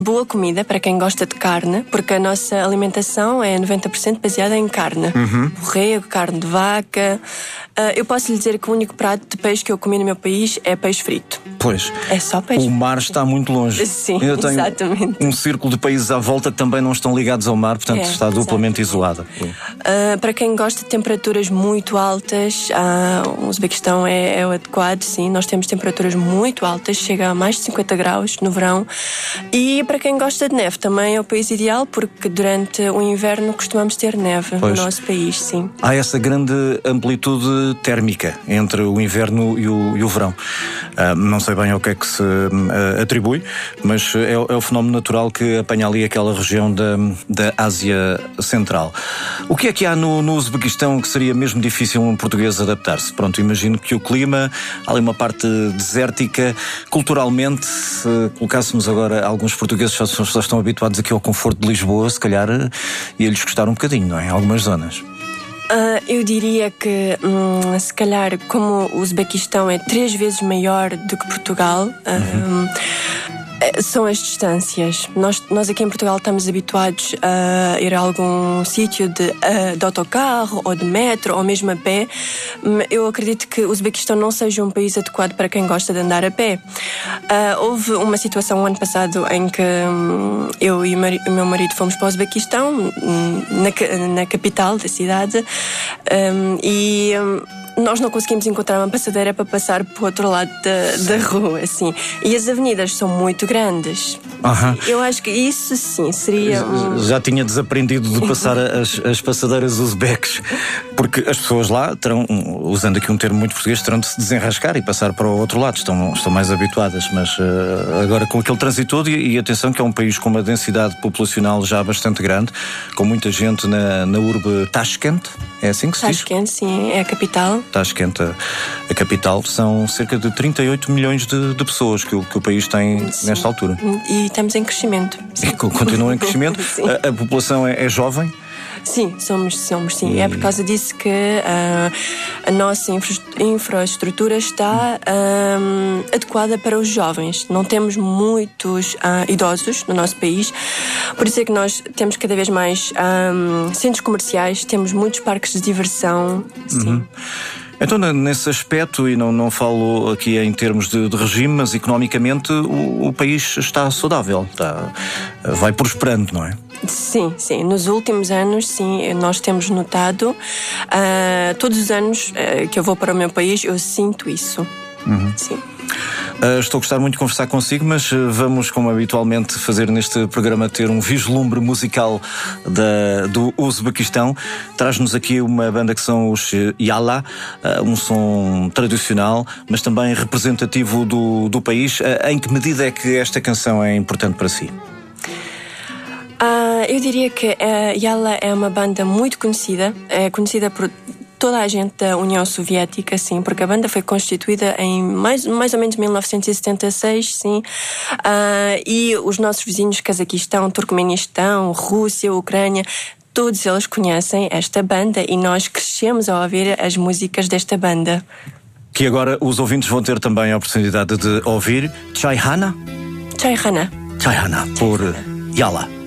Boa comida para quem gosta de carne, porque a nossa alimentação é 90% baseada em carne. Borrego, carne de vaca. Eu posso lhe dizer que o único prato de peixe que eu comi no meu país é peixe frito. Pois. É só peixe. O mar está muito longe. Sim, eu tenho exatamente. um círculo de países à volta que também não estão ligados ao mar, portanto está duplamente isolada. Para quem gosta de temperaturas muito altas, o Uzbequistão é o adequado, sim. Nós temos temperaturas muito altas, chega a mais de 50 graus no verão. E para quem gosta de neve, também é o país ideal, porque durante o inverno costumamos ter neve no nosso país, sim. Há essa grande amplitude térmica entre o inverno e o verão. Não sei bem ao que é que se atribui, mas é o fenómeno natural que apanha ali aquela região da Ásia Central. O que é que há no Uzbequistão que seria mesmo difícil um português adaptar-se? Pronto, imagino que o clima, há ali uma parte desértica. Culturalmente, se colocássemos agora alguns portugueses já estão habituados aqui ao conforto de Lisboa, se calhar ia-lhes custar um bocadinho, não é? Em algumas zonas. Eu diria que, se calhar, como o Uzbequistão é 3 vezes maior do que Portugal, são as distâncias. Nós aqui em Portugal estamos habituados a ir a algum sítio de autocarro ou de metro ou mesmo a pé. Eu acredito que o Uzbequistão não seja um país adequado para quem gosta de andar a pé. Houve uma situação ano passado em que eu e o meu marido fomos para o Uzbequistão, na capital da cidade, e nós não conseguimos encontrar uma passadeira para passar para o outro lado da rua, assim. E as avenidas são muito grandes. Eu acho que isso sim seria Já tinha desaprendido de passar as passadeiras uzbeques, porque as pessoas lá terão, usando aqui um termo muito português, terão de se desenrascar e passar para o outro lado. Estão mais habituadas, mas agora com aquele trânsito todo, e atenção que é um país com uma densidade populacional já bastante grande, com muita gente na urbe Tashkent, é assim que se diz? Tashkent, sim, é a capital. Tashkent, a capital, são cerca de 38 milhões de pessoas que o país tem nesta altura. E estamos em crescimento. Continua em crescimento. A população é jovem? Sim, somos sim. É por causa disso que a nossa infraestrutura está adequada para os jovens. Não temos muitos idosos no nosso país, por isso é que nós temos cada vez mais centros comerciais, temos muitos parques de diversão. Sim. Então, nesse aspecto, e não falo aqui em termos de regime, mas economicamente o país está saudável, vai prosperando, não é? Sim. Nos últimos anos, sim, nós temos notado. Todos os anos que eu vou para o meu país, eu sinto isso. Sim. Estou a gostar muito de conversar consigo, mas vamos, como habitualmente, fazer neste programa, ter um vislumbre musical do Uzbequistão. Traz-nos aqui uma banda que são os Yalla, um som tradicional, mas também representativo do país. Em que medida é que esta canção é importante para si? Eu diria que Yalla é uma banda muito conhecida, é conhecida por toda a gente da União Soviética, sim, porque a banda foi constituída em mais ou menos 1976, sim, e os nossos vizinhos, Cazaquistão, Turcomenistão, Rússia, Ucrânia, todos eles conhecem esta banda e nós crescemos a ouvir as músicas desta banda. Que agora os ouvintes vão ter também a oportunidade de ouvir Chayhana, por Yalla.